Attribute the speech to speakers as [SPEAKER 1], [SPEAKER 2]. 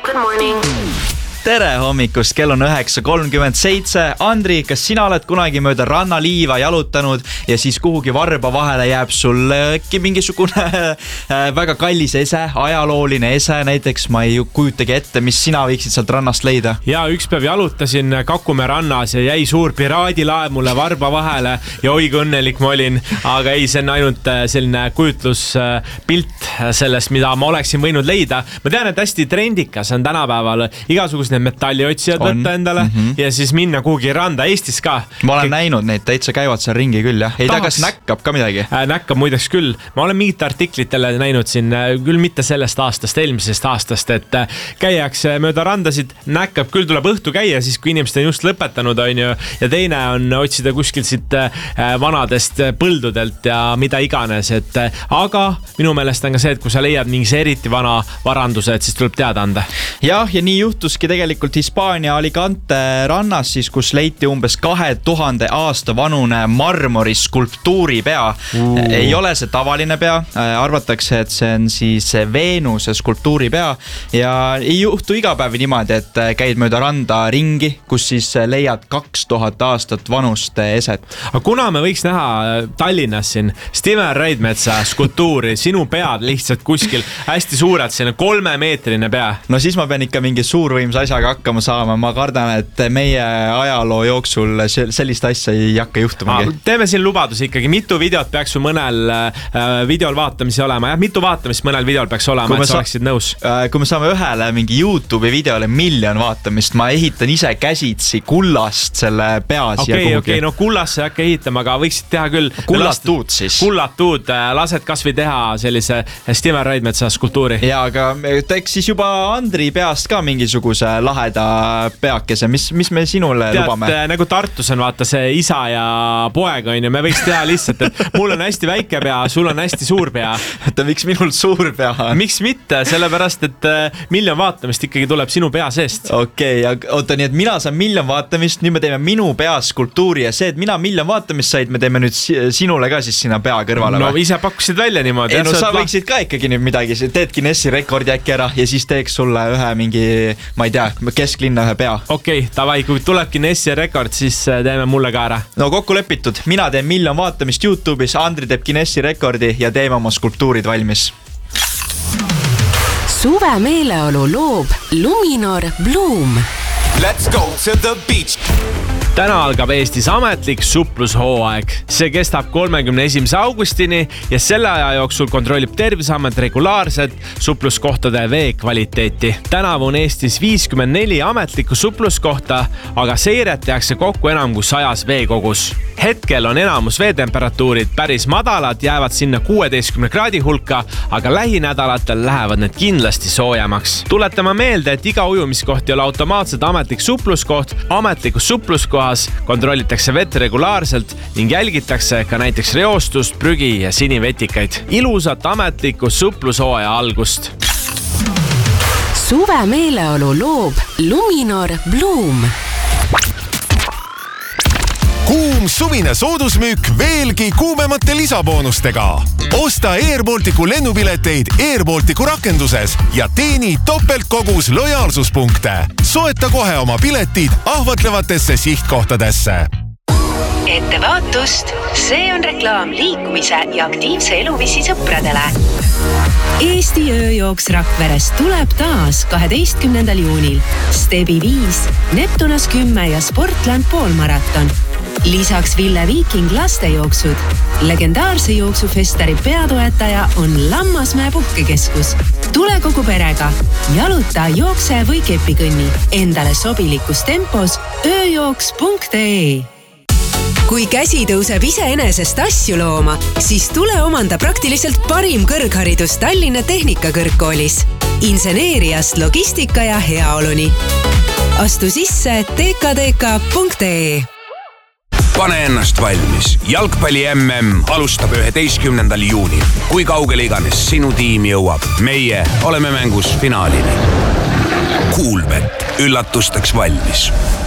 [SPEAKER 1] Good morning.
[SPEAKER 2] Tere hommikust, kell on 9:37. Andri, kas sina oled kunagi mööda rannaliiva jalutanud ja siis kuhugi varba vahele jääb sul äkki mingisugune väga kallis ese, ajalooline ese näiteks, ma ei kujutagi ette, mis sina võiksid sealt rannast leida?
[SPEAKER 3] Ja üks päev jalutasin Kakumäe rannas ja jäi suur piraadilaev mulle varba vahele ja oi kui õnnelik ma olin, aga ei, see on ainult selline kujutluspilt sellest, mida ma oleksin võinud leida. Ma tean, et hästi trendikas on tänapäeval igasugused need metalliotsijad võtta endale ja siis minna kuhugi randa Eestis ka.
[SPEAKER 2] Ma olen näinud neid, täitsa käivad seal ringi küll, jah. Ei tea, kas näkkab ka midagi?
[SPEAKER 3] Näkkab muideks küll. Ma olen mingit artiklitele näinud siin, küll mitte sellest aastast, eelmisest aastast, et käiakse mööda randasid, näkkab, küll tuleb õhtu käia, siis kui inimesed on just lõpetanud, on ju, ja teine on otsida kuskilt siit vanadest põldudelt ja mida iganes, et aga minu meelest on ka see, et kui sa leiad mingis eriti vana varanduse, et siis tuleb teada anda.
[SPEAKER 2] Ja nii juhtuski tegelikult Hispaania Alicante rannas, siis kus leiti umbes 2000 aasta vanune marmori skulptuuri pea. Ei ole see tavaline pea, arvatakse, et see on siis Veenuse skulptuuri pea ja ei juhtu iga päev niimoodi, et käid mööda randa ringi, kus siis leiad 2000 aastat vanust eset.
[SPEAKER 3] Aga kuna me võiks näha Tallinnas siin Steven Raidmetsa skulptuuri, sinu pead lihtsalt kuskil hästi suured, selline 3-meetrine pea.
[SPEAKER 2] No siis ma pean ikka mingi suurvõimsa asjaga hakkama saama. Ma kardan, et meie ajaloo jooksul sellist asja ei hakka juhtumagi.
[SPEAKER 3] Teeme siin lubadusi ikkagi. Mitu videot peaks su mõnel videol vaatamisi olema? Jah, mitu vaatamist mõnel videol peaks olema, et sa oleksid nõus?
[SPEAKER 2] Kui me saame ühele mingi YouTube'i videole 1 miljon vaatamist, ma ehitan ise käsitsi kullast selle pea siia kuhugi.
[SPEAKER 3] Okei, no kullast sa ei hakka ehitama, aga võiksid teha küll.
[SPEAKER 2] Kullatuud siis.
[SPEAKER 3] Kullatuud, lased kas või teha sellise Steven Raidmetsa skulptuuri.
[SPEAKER 2] Ja, aga teeks siis juba Andri peast ka mingisuguse laheda peakese, mis me sinule lubame?
[SPEAKER 3] Nagu Tartus on vaata see isa ja poeg on ja me võiks teha lihtsalt, et mul on hästi väike pea, sul on hästi suur pea.
[SPEAKER 2] Ta miks minul suur pea on?
[SPEAKER 3] Miks mitte? Sellepärast, et 1 miljon vaatamist ikkagi tuleb sinu pea seest.
[SPEAKER 2] Okei, oota, nii et mina saan 1 miljon vaatamist, nüüd me teeme minu pea skulptuuri ja see, et mina 1 miljon vaatamist said, me teeme nüüd sinule ka siis sinna pea kõrvale.
[SPEAKER 3] No ise pakkusid välja niimoodi.
[SPEAKER 2] Ei, no sa võiksid ka ikkagi nüüd midagi, teed Guinessi rekordi äkki ära ja siis teeks sulle ühe mingi, ma ei tea, kesklinna ühe pea.
[SPEAKER 3] Okei, davai, kui tuleb Guinessi rekord, siis teeme mulle ka ära.
[SPEAKER 2] No kokku lepitud, mina teen 1 miljon vaatamist YouTube'is, Andri teeb Guinessi rekordi ja teeme oma skulptuurid valmis.
[SPEAKER 4] Suve meeleolu loob Luminor Bloom.
[SPEAKER 5] Let's go to the beach.
[SPEAKER 3] Täna algab Eestis ametlik suplushooaeg. See kestab 31. augustini ja selle aja jooksul kontrollib Terviseamet regulaarselt supluskohtade vee kvaliteeti. Tänavu on Eestis 54 ametlikku supluskohta, aga seiret tehakse kokku enam kui 100 veekogus. Hetkel on enamus veetemperatuurid päris madalad, jäävad sinna 16 kraadi hulka, aga lähinädalatel lähevad need kindlasti soojemaks. Tuletame meelde, et iga ujumiskoht ei ole automaatselt ametlik supluskoht. Ametlikus supluskohas kontrollitakse vett regulaarselt ning jälgitakse ka näiteks reostust, prügi ja sinivetikaid. Ilusat ametlikku suplushooaja algust.
[SPEAKER 4] Suve meeleolu loob Luminor Bloom.
[SPEAKER 5] Kuum suvine soodusmüük veelgi kuumemate lisaboonustega. Osta Air Balticu lennupileteid Air Balticu rakenduses ja teeni topeltkogus lojaalsuspunkte. Soeta kohe oma piletid ahvatlevatesse sihtkohtadesse.
[SPEAKER 6] Ettevaatust, see on reklaam liikumise ja aktiivse eluviisi sõpradele. Eesti ööjooks Rakverest tuleb taas 12. juunil. Stebi 5, Neptunas 10 ja Sportland poolmaraton. Lisaks Ville Viiking lastejooksud. Legendaarse jooksufestari peatoetaja on Lammasmäe puhkekeskus. Tule kogu perega. Jaluta, jookse või kepikõnni. Endale sobilikus tempos ööjooks.ee. Kui käsi tõuseb iseenesest asju looma, siis tule omanda praktiliselt parim kõrgharidus Tallinna Tehnikakõrgkoolis. Inseneeriast logistika ja heaoluni. Astu sisse tkdk.ee.
[SPEAKER 7] Pane ennast valmis. Jalgpalli MM alustab 11. juunil. Kui kaugele iganes sinu tiim jõuab, meie oleme mängus finaalini. Kuulbet, üllatusteks valmis.